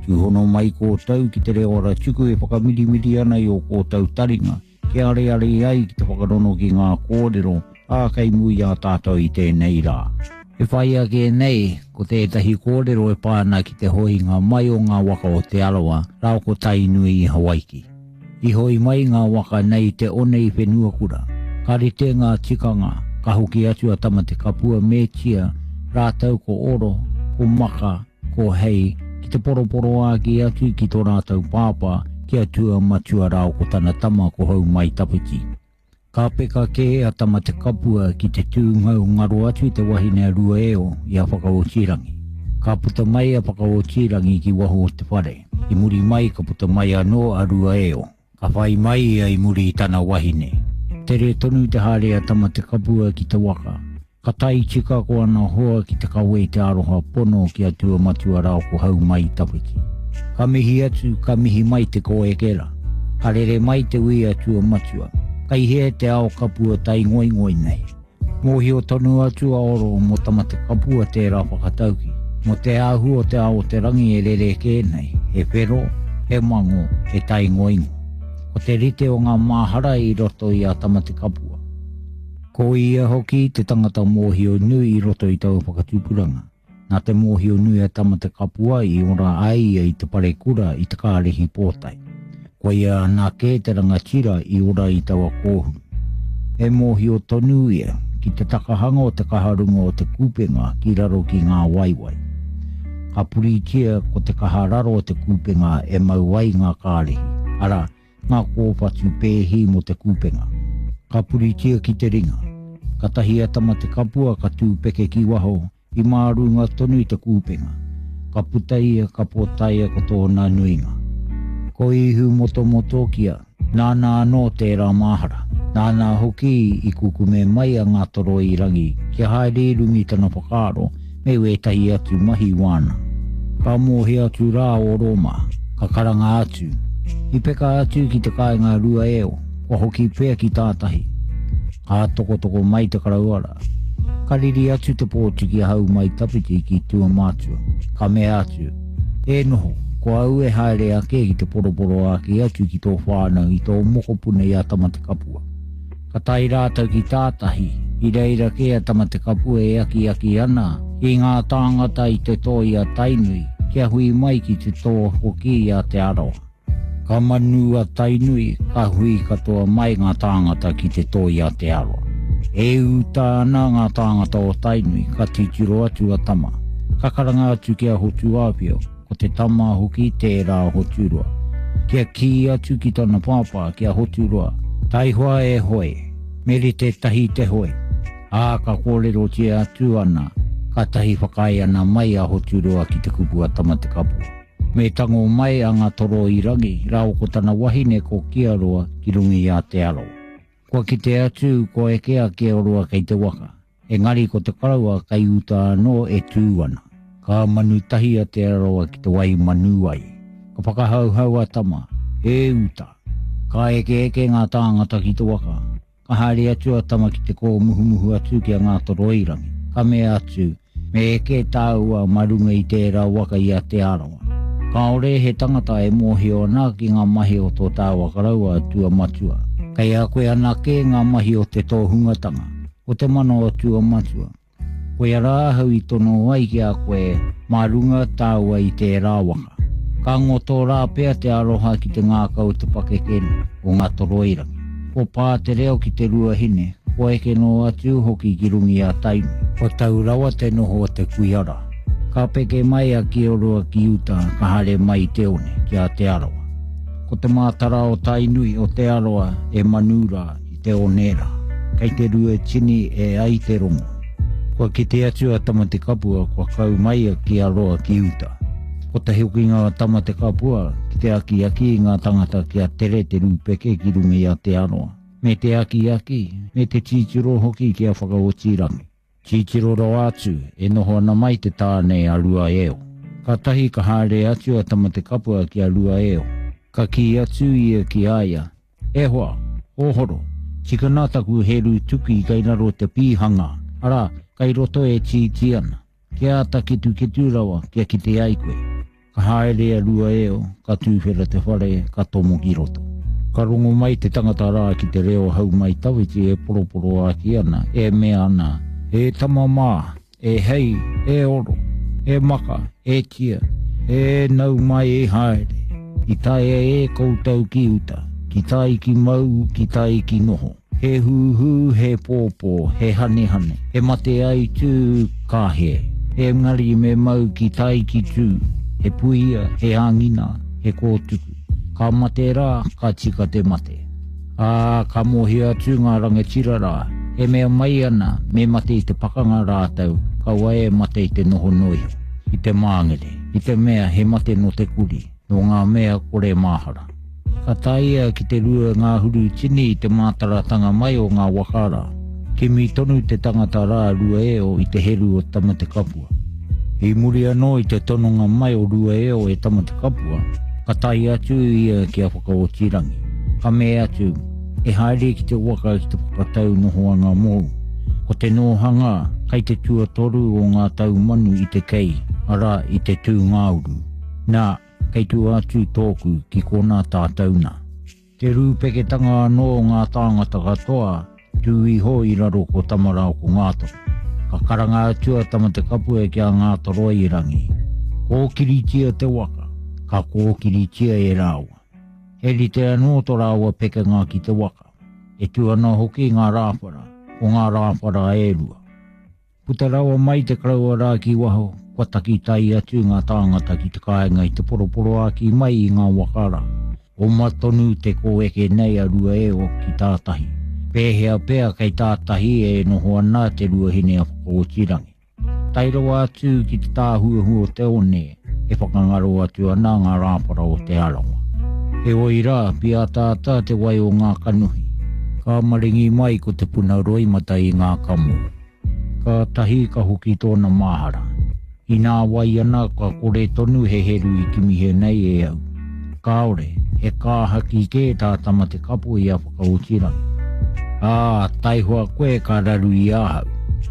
Tuhono mai kōtau ki te reora tuku e whakamirimiri ana i o kōtau taringa. Ke are ai ki te whakarono ki ngā kōrero, a kei mui a tātou i tēnei rā. E whai a ke nei, ko tētahi kōrero e pāna ki te hoinga mai o ngā waka o te aroa, rao ko tainui i Hawaiki. I hoi mai ngā waka nei te one i whenua kura. Kare te ngā tikanga, ka hoki atu a tama te kapua me tia, rātau ko oro, ko maka, ko hei, ki te poroporo a ki atu ki tō rātau pāpā, ki atua matua rao ko tana tama ko hau mai tapiti. Ka peka ke a tama te kapua ki te tūngau ngaro atu te wahine rua eo i a whakaotirangi. Ka puta mai a whakaotirangi ki waho o te whare. I muri mai ka puta mai anō a rua eo. Ka whai mai a i muri i tana wahine. Tere tonu te hare a tama te kapua ki te waka. Ka tai tika ko ana hoa ki te kawe te aroha pono ki atua matua rao ko hau mai tapiti. Ka mihi atu, ka mihi mai te koe kera. Ka rere mai te ui atua matua. Kai he te ao kapua tai ngoi ngoi nei. Mohi o tonu atu a oro mo tama te kapua te rā whakatauki. Mo te ahu o te ao te rangi e rere ke nei. He pero, he mango, he tai ngoi ngoi. Ko te rite o ngā mahara i roto i a tama te kapua. Ko ia hoki te tangata mohi o nui i roto i tau whakatupuranga. Nā te mohi o nui a tama te kapua i ora ai i te pare kura i te kārehi pōtai. Ko ia nā ke te rangatira i ora i taua kōhu. E mohi o tonu ia ki te takahanga o te kaharunga o te kūpenga ki raro ki ngā waiwai. Ka puritia ko te kahararo o te kūpenga e mauai ngā kārehi. Ara, ngā kōpatu pēhi mo te kūpenga. Ka puritia ki te ringa. Ka tahi atama te kapua ka tūpeke ki waho i mārunga tonu i te kūpenga. Ka putaia ka pōtaia ko tōna nuinga. Ko ihu moto moto kia, nāna anō tērā mahara. Nāna hoki i kukume mai a ngā toro i rangi, kia haere rungi tana whakaaro, me wetahi atu mahi wana. Ka mohe atu rā o Roma, ka karanga atu. I peka atu ki te kāinga rua eo, ko hoki pēr ki tātahi. Ka toko mai te karauara. Ka riri atu te pōtu ki hau mai tapiti ki tua mātua. Ka mea atu. E noho, ko au e haere ake ki te poroporo ake atu ki tō whānau i tō mokopune i a tama te kapua. Ka tai rātau ki tātahi, i reira ke a tama te kapua e aki ana, i ngā tāngata i te tō i a tainui, kia hui mai ki te tō hoki i a te aroa. Ka manu a tainui, ka hui katoa mai ngā tāngata ki te tō i a te aroa. E uta ana ngā tāngata o tainui, ka titiro atu a tama. Ka karanga atu kia hotu āpio, ko te tama hoki tērā hoturua. Kia ki atu ki tana pāpā kia hoturua, tai hoa e hoe, meri te tahi te hoe. Ā ka kōrero tia atu ana, ka tahi whakai ana mai a hoturua ki te kupu a tama te kapua. Me tango mai a ngā toro i rangi, rao ko tana wahine ko kia roa ki rungi a te aroa. Kua ki te atu ko e kea kia roa kei te waka. Engari ko te karaua kai uta anō e tūana. Ka manu tahi a te aroa ki te wai manu ai. Ka whakahauhau a tama, e uta. Ka eke ngā tāngata ki te waka. Ka haere atu a tama ki te kō muhumuhu atu ki a ngā toro i rangi. Ka mea atu, me eke tāua marunga i tērā waka i a te aroa. Ka ore he tangata e mohi o nā ki ngā mahi o tō tāua karaua tua matua. Kei a koe ana ke ngā mahi o te tō hungatanga, o te mana o tua matua. Koe a rāhau i tono ai ki a koe marunga tāua i te rāwaka. Ka ngoto rā pēr te aroha ki te ngākau te pakekene o ngā toroirangi. Ko pā te reo ki te rua hine, ko eke no atu hoki ki rungi a tainu. Ko tau rawa te noho o te kuiara. Ka peke mai a ki orua ki uta ka hare mai te one ki a te aroa. Ko te mātara o tainui o te aroa e manura i te onera. Kei te rua tini e ai te rongo. Ko ki te atu a tama te kapua ko kau mai a ki aroa ki uta. Ko te hoki ngā tama te kapua ki te aki ngā tangata ki a tere te rupeke ki rungi a te aroa. Me te aki, me te titiro hoki ki a whakaotirangi. Titiro ro atu e noho ana mai te tāne a rua eo. Ka tahi ka hare atu a tama te kapua ki a rua eo. Ka ki atu ia ki aia. E hoa, ohoro, tika nātaku heru tuki kai raro te pīhanga. Ara, kai roto e titi ana. Kia ata kitu rawa kia ki te aikoe. Ka haere rua eo, ka tūwhera te whare, ka tomo ki roto. Ka rongo mai te tangata rā ki te reo hau mai tawiti e poroporo a ki ana, e mea ana, e tamamā, e hei, e oro, e maka, e tia, e nau mai e haere. I tae e koutou ki uta, ki tai ki mau, ki tai ki noho. He huhu, he pōpō, he hane hane, he mate ai tū ka he. He ngari me mau ki tai ki tū, he puia, he angina, he kōtuku. Ka mate rā, ka tika te mate. Ka mohia tū ngā rangi tira rā, he mea mai ana, me mate i te pakanga rātau, ka wae mate i te noho noio. I te māngere, i te mea he mate no te kuri, no ngā mea kore māhara. Ka taia ki te rua ngā huru tini i te mātaratanga mai o ngā wakara. Ki mi tonu te tangata rā rua eo i te heru o Tamate Kapua. I muri anō i te tononga mai o rua eo e Tamate Kapua, ka tai atu ia ki a whakaotirangi. Ka me atu, e haere ki te waka ki te whakatau nohoanga mōu. Ko te nohanga, kai te tuatoru o ngā tau manu i te kei, ara i te tū ngāuru. Nā, kei tū atu tōku ki kona tātauna. Te rūpeketanga anō ngā tāngata katoa, tū iho i raro ko Tamarau ko Ngātoro. Ka karanga atua Tamate Kapua ki a Ngātoro i rangi. Kōkiritia te waka, ka kōkiritia e rāua. He li te anō to rāua pekenga ki te waka. E tū anō hoki ngā rāwhara, o ngā rāwhara e rua. Puta rawa mai te kraua rā ki waho, kua taki tai atu ngā tāngata ki te kāinga i te poroporo a ki mai i ngā wakara. O matonu te kōeke nei a rua eo ki tātahi. Pēhea pēa kei tātahi e noho ana te rua hine a whakaotirangi. Tairoa atu ki te tāhuahua te one, e whakangaro atu ana ngā rāpara o te aranwa. E oi rā, pia tātā te wai o ngā kanuhi. Ka maringi mai ko te puna roimata i ngā kamu. Ka tahi ka hoki tōna mahara. I nā wai ana ka kore tonu he heru i kimihe nei e au. Kaore, he kāhaki ke tā Tamate Kapua i a whakaotirangi. Taihua koe ka raru i ahau.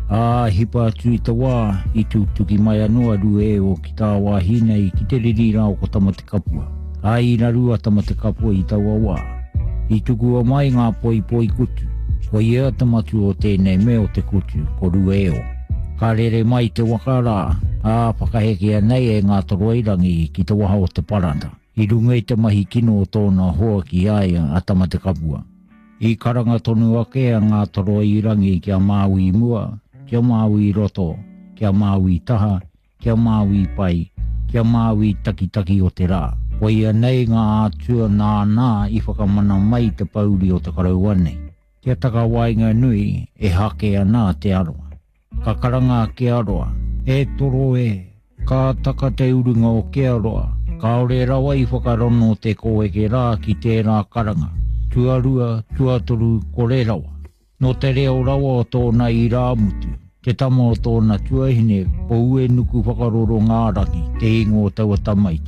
Hipa atu i te wā, i tūtuki mai anua rue o ki tā wāhine i ki te riri rao ko Tamate Kapua. I raru a Tamate Kapua i taua wā. I tukua mai ngā poi kutu. Ko ia tamatu o tēnei me o te kutu, ko rue eo. Ka rere mai te wakara, whakahekea nei e ngā toroirangi ki te waha o te paranda. I runga i te mahi kino o tōna hoa ki aia a Tamate Kapua. I karanga tonu ake a ngā toroirangi kia Māui mua, kia Māui roto, kia Māui taha, kia Māui pai, kia Māui takitaki o te rā. Ko ia nei ngā atua nā i whakamana mai te pauri o te karauanei. Kia takawainga nui e hake ana te aroa. Ka karanga ke aroa, e toro e, ka taka te urunga o ke aroa, ka ore rawa i whakarono te kōeke rā ki tērā karanga. Tuarua, tuatoru, kore rawa. No te reo rawa o tōna i rāmutu, te tama o tōna tuahine, po ue nuku whakaroro ngāraki, te ingo o taua tamaiti.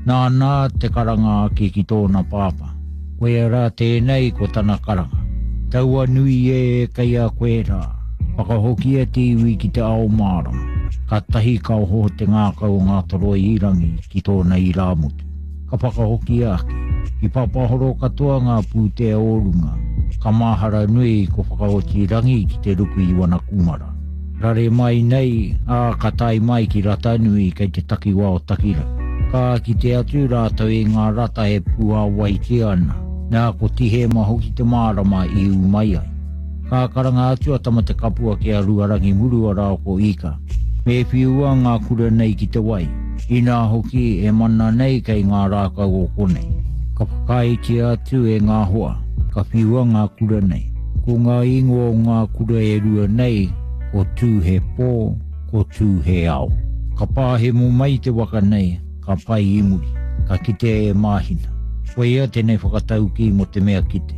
Nā te karanga ake ki tōna pāpa. Koe rā tēnei ko tana karanga. Taua nui e kai a koe rā. Whakahoki e te iwi ki te ao mārama. Ka tahi kau ho te ngākau ngā toroi irangi ki tōna i rāmutu. Ka whakahoki ake. I papahoro katoa ngā pūtea ōrunga. Ka mahara nui ko whakaoti rangi ki te ruku i wana kumara. Rare mai nei, ka tai mai ki rata nui kei te takiwa o takira. Ka ki te atu rātau i ngā rata e pua wai te ana. Nā ko tihe maho ki te mārama i umai ai. Ka karanga atu a Tamate Kapua ki a ruarangi murua rao ko ika. Me whiua ngā kura nei ki te wai. I nā hoki e mana nei kei ngā rākau o konei. Ka whakai te atu e ngā hoa. Ka whiua ngā kura nei. Ko ngā ingo o ngā kura e rua nei, ko tū he pō, ko tū he ao. Ka pāhe mo mai te waka nei, ka pai imuri, ka kite e māhina. Ko ia tēnei whakatau ki mo te mea kite.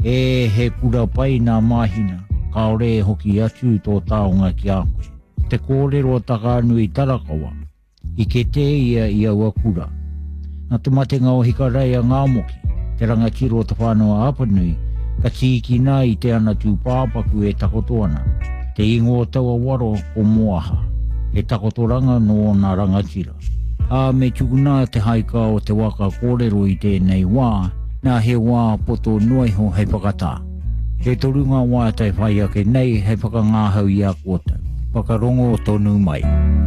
E he kura pai nā māhina, ka ore e hoki atu tō taonga ki a koe. Te kōrero taka anu i Tarakawa, i ke te ia i aua kura. Nā te matenga o hikarai a ngā moki, te rangatiro te whānoa apanui, ka tīki nā i te ana tū pāpaku e takotoana. Te ingo taua waro o moaha, e takotoranga no nā rangatira. A me tukuna te haika o te waka kōrero I tēnei wā, nā he wā poto noiho hei whakata. He torunga wā tai whai ake nei hei whakangāhau I a kōtau. Whakarongo tonu mai.